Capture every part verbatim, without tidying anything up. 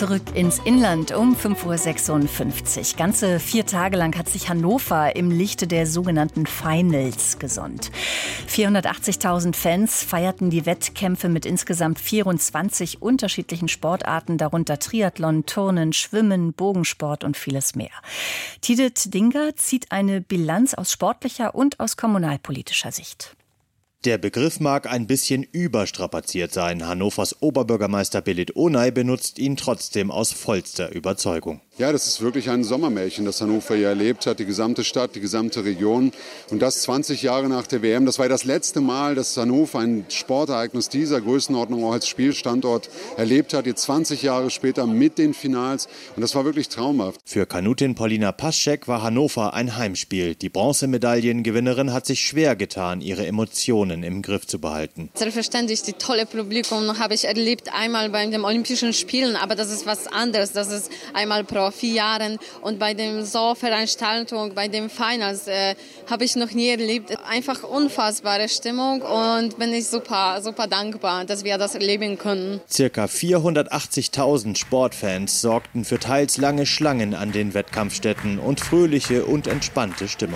Zurück ins Inland um fünf Uhr sechsundfünfzig. Ganze vier Tage lang hat sich Hannover im Lichte der sogenannten Finals gesonnt. vierhundertachtzigtausend Fans feierten die Wettkämpfe mit insgesamt vierundzwanzig unterschiedlichen Sportarten, darunter Triathlon, Turnen, Schwimmen, Bogensport und vieles mehr. Tide Tedinga zieht eine Bilanz aus sportlicher und aus kommunalpolitischer Sicht. Der Begriff mag ein bisschen überstrapaziert sein. Hannovers Oberbürgermeister Belit Onay benutzt ihn trotzdem aus vollster Überzeugung. Ja, das ist wirklich ein Sommermärchen, das Hannover hier erlebt hat, die gesamte Stadt, die gesamte Region. Und das zwanzig Jahre nach der W M. Das war das letzte Mal, dass Hannover ein Sportereignis dieser Größenordnung auch als Spielstandort erlebt hat. Jetzt zwanzig Jahre später mit den Finals. Und das war wirklich traumhaft. Für Kanutin Polina Paschek war Hannover ein Heimspiel. Die Bronzemedaillengewinnerin hat sich schwer getan, ihre Emotionen im Griff zu behalten. Selbstverständlich, die tolle Publikum habe ich erlebt, einmal bei den Olympischen Spielen. Aber das ist was anderes. Das ist einmal pro vier Jahren und bei den so Veranstaltungen, bei den Finals äh, habe ich noch nie erlebt. Einfach unfassbare Stimmung und bin ich super, super dankbar, dass wir das erleben können. Circa vierhundertachtzigtausend Sportfans sorgten für teils lange Schlangen an den Wettkampfstätten und fröhliche und entspannte Stimmung.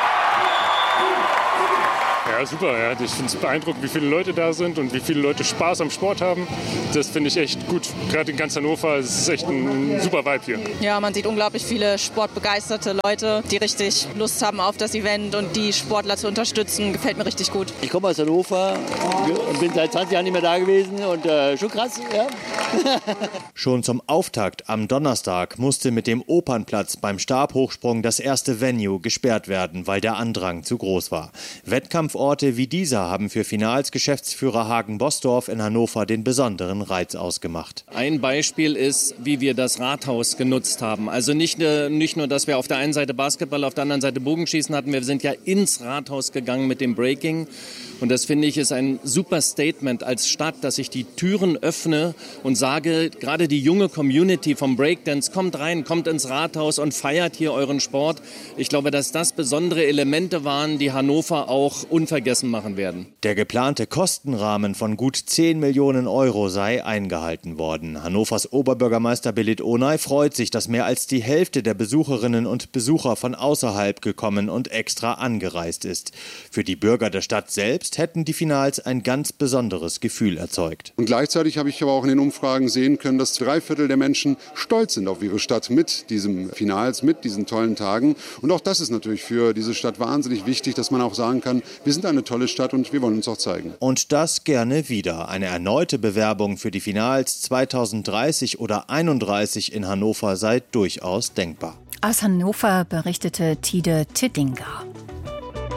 Ja, super. Ja. Ich finde es beeindruckend, wie viele Leute da sind und wie viele Leute Spaß am Sport haben. Das finde ich echt gut. Gerade in ganz Hannover ist es echt ein super Vibe hier. Ja, man sieht unglaublich viele sportbegeisterte Leute, die richtig Lust haben auf das Event und die Sportler zu unterstützen. Gefällt mir richtig gut. Ich komme aus Hannover und bin seit zwanzig Jahren nicht mehr da gewesen und äh, schon krass. Ja. Schon zum Auftakt am Donnerstag musste mit dem Opernplatz beim Stabhochsprung das erste Venue gesperrt werden, weil der Andrang zu groß war. Wettkampforte wie dieser haben für Finals Geschäftsführer Hagen Bosdorf in Hannover den besonderen Reiz ausgemacht. Ein Beispiel ist, wie wir das Rathaus genutzt haben. Also nicht, nicht nur, dass wir auf der einen Seite Basketball, auf der anderen Seite Bogenschießen hatten. Wir sind ja ins Rathaus gegangen mit dem Breaking. Und das, finde ich, ist ein super Statement als Stadt, dass ich die Türen öffne und sage, gerade die junge Community vom Breakdance, kommt rein, kommt ins Rathaus und feiert hier euren Sport. Ich glaube, dass das besondere Elemente waren, die Hannover auch unvergessen machen werden. Der geplante Kostenrahmen von gut zehn Millionen Euro sei eingehalten worden. Hannovers Oberbürgermeister Belit Onay freut sich, dass mehr als die Hälfte der Besucherinnen und Besucher von außerhalb gekommen und extra angereist ist. Für die Bürger der Stadt selbst hätten die Finals ein ganz besonderes Gefühl erzeugt. Und gleichzeitig habe ich aber auch in den Umfragen sehen können, dass drei Viertel der Menschen stolz sind auf ihre Stadt mit diesem Finals, mit diesen tollen Tagen. Und auch das ist natürlich für diese Stadt wahnsinnig wichtig, dass man auch sagen kann, wir sind eine tolle Stadt und wir wollen uns auch zeigen. Und das gerne wieder. Eine erneute Bewerbung für die Finals zweitausenddreißig oder einunddreißig in Hannover sei durchaus denkbar. Aus Hannover berichtete Tide Tedinga.